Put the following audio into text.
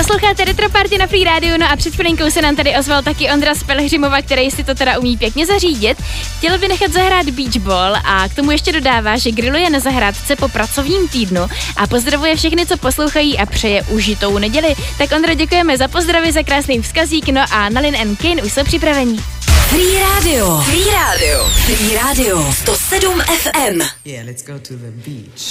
Posloucháte Retro Party na Free Radio, no a před chvilinkou se nám tady ozval taky Ondra z Pelhřimova, který si to teda umí pěkně zařídit. Chtěl by nechat zahrát beach ball a k tomu ještě dodává, že grilluje na zahrádce po pracovním týdnu a pozdravuje všechny, co poslouchají a přeje užitou neděli. Tak Ondro, děkujeme za pozdravy, za krásný vzkazík, no a Nalin and Kane už jsou připravení. Free Radio. Free Radio. Free Radio. 107 FM. Yeah, let's go to the beach.